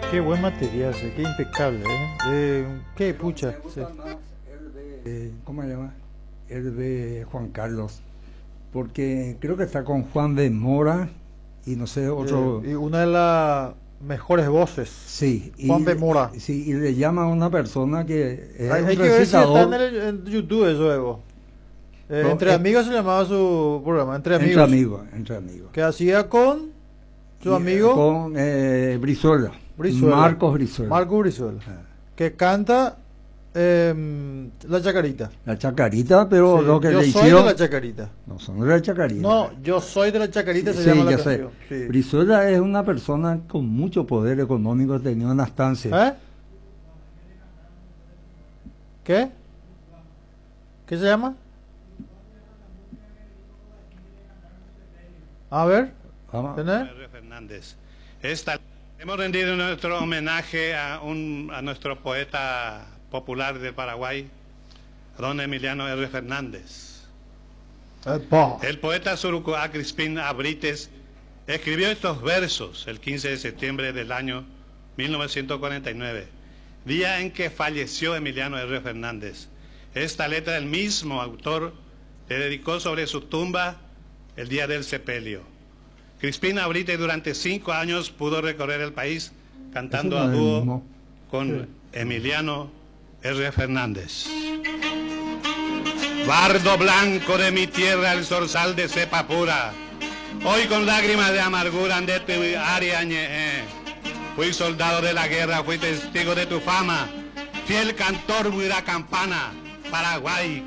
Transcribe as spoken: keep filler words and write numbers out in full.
Qué buen material, sí, qué impecable, ¿eh? Eh, qué pucha. Me Sí. gusta más el de, ¿cómo se llama? El de Juan Carlos, porque creo que está con Juan de Mora y no sé, otro... Eh, y una de las mejores voces, Sí, Juan y, B. Mora. sí, y le llama a una persona que es Hay, un hay que ver si está en, recitador. el, en YouTube eso, Evo. Eh, No, entre eh, amigos se llamaba su programa, Entre Amigos. Entre amigos, entre amigos. Que hacía con su Y, amigo con eh, Brizuela, Brizuela. Marcos Brizuela. Marco Brizuela. Ah. Que canta em, La Chacarita. La Chacarita, pero Sí, lo que yo le soy hicieron... de La Chacarita. No son de la Chacarita. No, yo soy de La Chacarita, se Sí, llama la ya sé. canción. Sí. Brizuela es una persona con mucho poder económico, tenía una estancia. ¿Eh? ¿Qué? ¿Qué se llama? A ver, Vamos. ¿tenés? R. Fernández. Esta, hemos rendido nuestro homenaje a, un, a nuestro poeta popular de Paraguay, don Emiliano R. Fernández. Epa. El poeta Surucuá Crispín Abrites escribió estos versos el quince de septiembre del año mil novecientos cuarenta y nueve, día en que falleció Emiliano R. Fernández. Esta letra del mismo autor le dedicó sobre su tumba el día del sepelio. Crispín Abrite durante cinco años pudo recorrer el país cantando Eso no a es el dúo mismo. con Emiliano R. Fernández. Bardo blanco de mi tierra, el zorzal de cepa pura, hoy con lágrimas de amargura de tu área ñeé. Fui soldado de la guerra, fui testigo de tu fama, fiel cantor huira campana, Paraguay,